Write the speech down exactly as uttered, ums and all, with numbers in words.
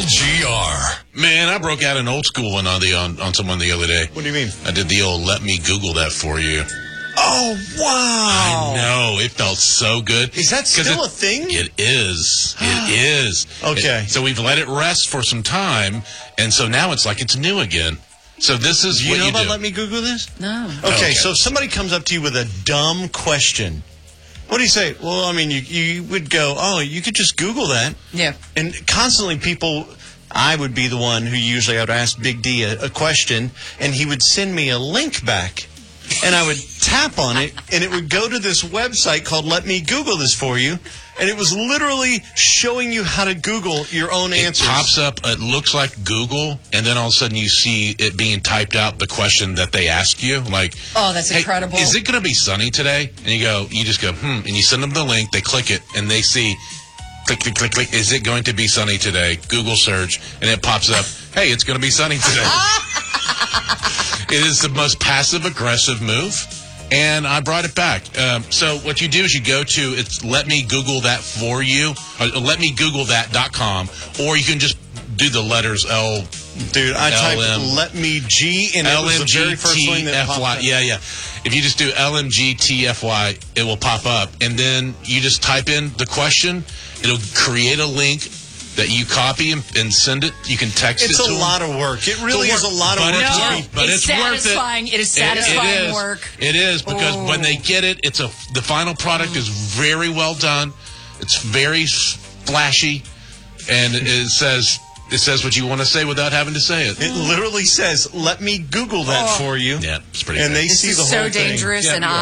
G R. Man, I broke out an old school one on the on, on someone the other day. What do you mean? I did the old let me Google that for you. Oh, wow. I know. It felt so good. Is that still it, a thing? It is. It is. Okay. It, so we've let it rest for some time, and so now it's like it's new again. So this is do you what know you about do. Let Me Google This? No. Okay, okay, so if somebody comes up to you with a dumb question, what do you say? Well, I mean, you, you would go, oh, you could just Google that. Yeah. And constantly people, I would be the one who usually I would ask Big D a, a question, and he would send me a link back. And I would tap on it, and it would go to this website called Let Me Google This For You. And it was literally showing you how to Google your own It answers. pops up, it looks like Google, and then all of a sudden you see it being typed out, the question that they ask you. Like, Oh, that's hey, incredible. is it going to be sunny today? And you go, you just go, hmm, and you send them the link, they click it, and they see, click, click, click, click, is it going to be sunny today? Google search, and it pops up, hey, it's going to be sunny today. It is the most passive-aggressive move. And I brought it back. Um, so what you do is you go to, it's Let Me Google That For You, or let me google that dot com, or you can just do the letters L. Dude, I typed L M Let Me G, and it was the very first thing that popped up. Yeah, yeah. If you just do L M G T F Y, it will pop up. And then you just type in the question. It'll create a link that you copy and, and send it. You can text It's it to a them. lot of work. It really It's is a lot of but work. It's, to No, be- but it's it's worth it. satisfying. It is satisfying It, it is. work. It is because Oh. when they get it, it's a the final product is very well done. It's very flashy, and it says it says what you want to say without having to say it. It literally says, let me Google that Oh. for you. Yeah, it's pretty. And good. they This see is the so whole thing. dangerous, Yeah, and you are.